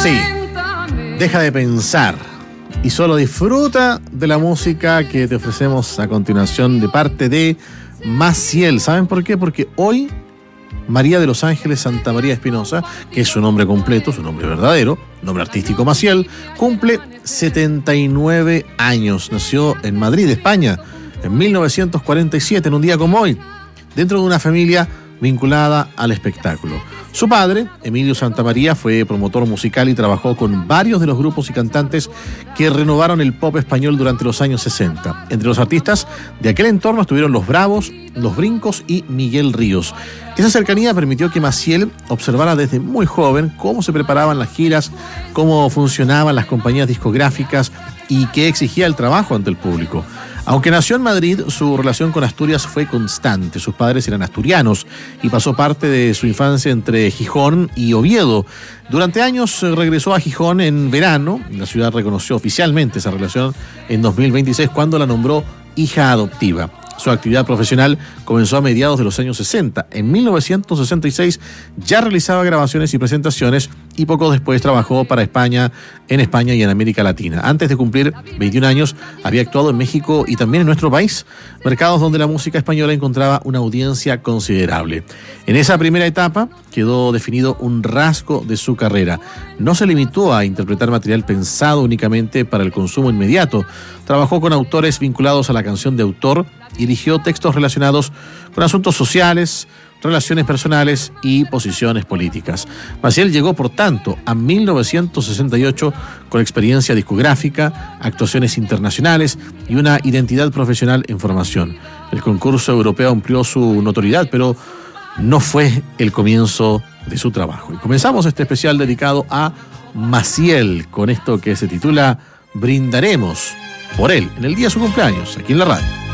Sí, deja de pensar y solo disfruta de la música que te ofrecemos a continuación de parte de Maciel. ¿Saben por qué? Porque hoy María de los Ángeles Santa María Espinosa, que es su nombre completo, su nombre verdadero, nombre artístico Maciel, cumple 79 años. Nació en Madrid, España, en 1947, en un día como hoy, dentro de una familia vinculada al espectáculo. Su padre, Emilio Santamaría, fue promotor musical y trabajó con varios de los grupos y cantantes que renovaron el pop español durante los años 60. Entre los artistas de aquel entorno estuvieron Los Bravos, Los Brincos y Miguel Ríos. Esa cercanía permitió que Maciel observara desde muy joven cómo se preparaban las giras, cómo funcionaban las compañías discográficas y qué exigía el trabajo ante el público. Aunque nació en Madrid, su relación con Asturias fue constante. Sus padres eran asturianos y pasó parte de su infancia entre Gijón y Oviedo. Durante años regresó a Gijón en verano. La ciudad reconoció oficialmente esa relación en 2026 cuando la nombró hija adoptiva. Su actividad profesional comenzó a mediados de los años 60. En 1966 ya realizaba grabaciones y presentaciones y poco después trabajó para España y en América Latina. Antes de cumplir 21 años había actuado en México y también en nuestro país, mercados donde la música española encontraba una audiencia considerable. En esa primera etapa quedó definido un rasgo de su carrera. No se limitó a interpretar material pensado únicamente para el consumo inmediato. Trabajó con autores vinculados a la canción de autor y eligió textos relacionados con asuntos sociales, relaciones personales y posiciones políticas. Maciel llegó, por tanto, a 1968 con experiencia discográfica, actuaciones internacionales y una identidad profesional en formación. El concurso europeo amplió su notoriedad, pero no fue el comienzo de su trabajo. Y comenzamos este especial dedicado a Maciel con esto que se titula Brindaremos por él en el día de su cumpleaños, aquí en la radio.